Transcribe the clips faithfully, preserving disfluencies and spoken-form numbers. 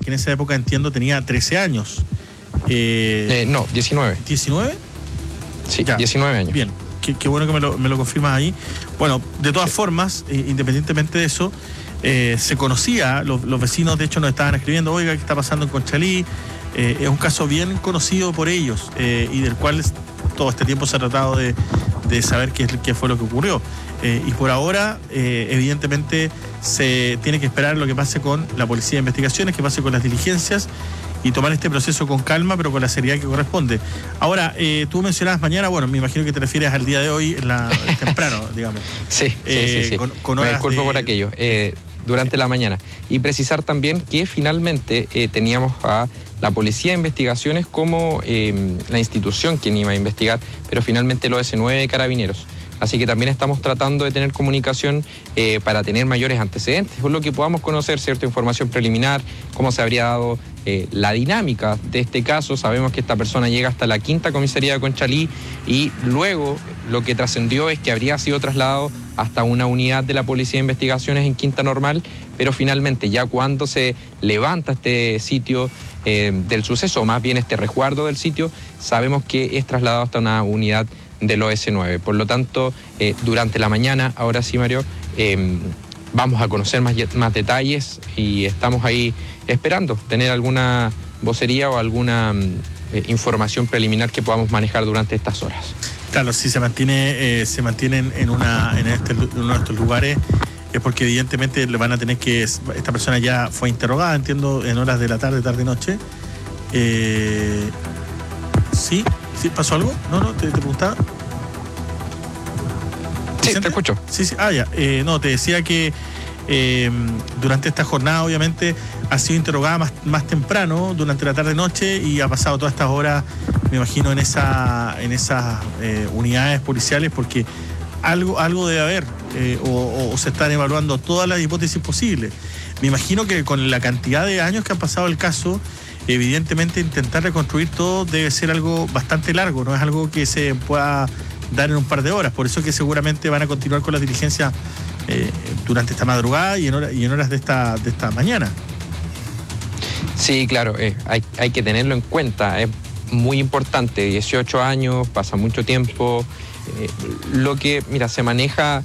que en esa época entiendo tenía trece años. Eh, eh, no, diecinueve. ¿diecinueve? Sí, ya. diecinueve años. Bien, qué, qué bueno que me lo, me lo confirmas ahí. Bueno, de todas sí. formas, eh, independientemente de eso, eh, se conocía, los, los vecinos de hecho nos estaban escribiendo, oiga, ¿qué está pasando en Conchalí? Eh, es un caso bien conocido por ellos eh, y del cual todo este tiempo se ha tratado de, de saber qué, qué fue lo que ocurrió. Eh, y por ahora, eh, evidentemente, se tiene que esperar lo que pase con la Policía de Investigaciones, que pase con las diligencias y tomar este proceso con calma, pero con la seriedad que corresponde. Ahora, eh, tú mencionabas mañana, bueno, me imagino que te refieres al día de hoy, en la, temprano, digamos. Sí, eh, sí, sí, sí. Con, con me disculpo de... por aquello. Eh, durante la mañana. Y precisar también que finalmente eh, teníamos a la Policía de Investigaciones como eh, la institución quien iba a investigar, pero finalmente lo S nueve de Carabineros. Así que también estamos tratando de tener comunicación eh, para tener mayores antecedentes, o lo que podamos conocer, cierta información preliminar, cómo se habría dado eh, la dinámica de este caso. Sabemos que esta persona llega hasta la quinta comisaría de Conchalí y luego lo que trascendió es que habría sido trasladado hasta una unidad de la Policía de Investigaciones en Quinta Normal, pero finalmente ya cuando se levanta este sitio eh, del suceso, o más bien este resguardo del sitio, sabemos que es trasladado hasta una unidad del O S nueve. Por lo tanto, eh, durante la mañana, ahora sí, Mario, eh, vamos a conocer más, más detalles y estamos ahí esperando tener alguna vocería o alguna eh, información preliminar que podamos manejar durante estas horas. Claro, si se mantiene, eh, se mantienen en una en este, uno de estos lugares es porque evidentemente le van a tener que, esta persona ya fue interrogada, entiendo, en horas de la tarde, tarde noche. Eh, sí, sí, ¿pasó algo? No, no, te, te preguntaba. Sí, te escucho. Sí, sí, ah, ya. Eh, no, te decía que eh, durante esta jornada, obviamente, ha sido interrogada más, más temprano, durante la tarde-noche, y ha pasado todas estas horas, me imagino, en esa en esas eh, unidades policiales, porque algo, algo debe haber, eh, o, o se están evaluando todas las hipótesis posibles. Me imagino que con la cantidad de años que han pasado el caso, evidentemente intentar reconstruir todo debe ser algo bastante largo, no es algo que se pueda dar en un par de horas, por eso que seguramente van a continuar con las diligencias eh, durante esta madrugada y en, hora, y en horas de esta, de esta mañana. Sí, claro, eh, hay, hay que tenerlo en cuenta, es muy importante, dieciocho años, pasa mucho tiempo, eh, lo que, mira, se maneja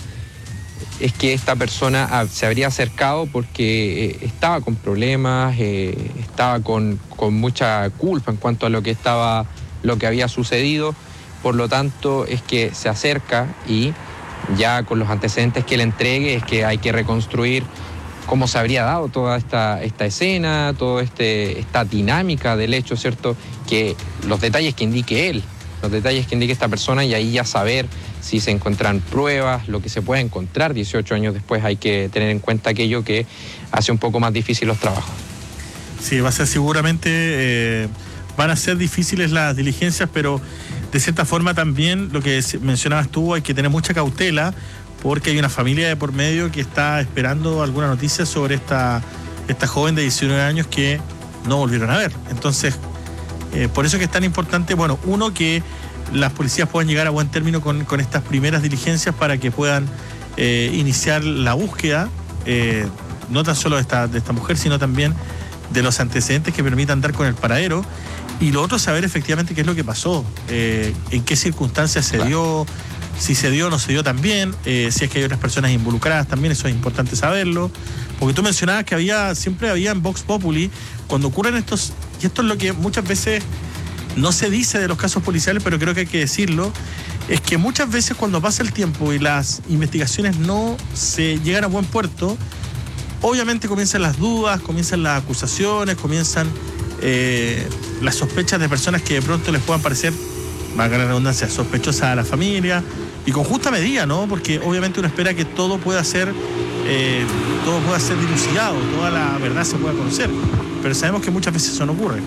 es que esta persona ah, se habría acercado porque eh, estaba con problemas, eh, estaba con, con mucha culpa en cuanto a lo que estaba, lo que había sucedido. Por lo tanto, es que se acerca y ya con los antecedentes que le entregue es que hay que reconstruir cómo se habría dado toda esta, esta escena, toda este, esta dinámica del hecho, ¿cierto? Que los detalles que indique él, los detalles que indique esta persona, y ahí ya saber si se encuentran pruebas, lo que se puede encontrar dieciocho años después. Hay que tener en cuenta aquello que hace un poco más difícil los trabajos. Sí, va a ser seguramente, eh, van a ser difíciles las diligencias, pero de cierta forma también, lo que mencionabas tú, hay que tener mucha cautela porque hay una familia de por medio que está esperando alguna noticia sobre esta, esta joven de diecinueve años que no volvieron a ver. Entonces, eh, por eso que es tan importante, bueno, uno, que las policías puedan llegar a buen término con, con estas primeras diligencias para que puedan eh, iniciar la búsqueda, eh, no tan solo de esta, de esta mujer, sino también de los antecedentes que permitan dar con el paradero. Y lo otro, saber efectivamente qué es lo que pasó, eh, en qué circunstancias se dio, si se dio o no se dio también, eh, si es que hay otras personas involucradas también, eso es importante saberlo. Porque tú mencionabas que había, siempre había en Vox Populi, cuando ocurren estos, y esto es lo que muchas veces no se dice de los casos policiales, pero creo que hay que decirlo, es que muchas veces cuando pasa el tiempo y las investigaciones no se llegan a buen puerto, obviamente comienzan las dudas, comienzan las acusaciones, comienzan eh, las sospechas de personas que de pronto les puedan parecer, valga la redundancia, sospechosas a la familia, y con justa medida, ¿no? Porque obviamente uno espera que todo pueda ser, eh, todo pueda ser dilucidado, toda la verdad se pueda conocer, pero sabemos que muchas veces eso no ocurre.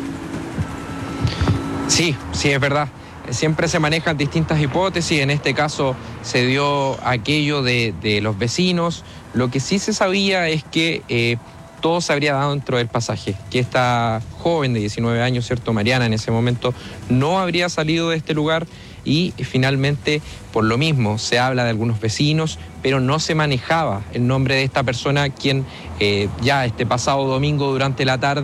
Sí, sí, es verdad. Siempre se manejan distintas hipótesis. En este caso se dio aquello de, de los vecinos. Lo que sí se sabía es que eh, todo se habría dado dentro del pasaje, que esta joven de diecinueve años, ¿cierto? Mariana, en ese momento no habría salido de este lugar, y finalmente, por lo mismo, se habla de algunos vecinos, pero no se manejaba el nombre de esta persona, quien eh, ya este pasado domingo durante la tarde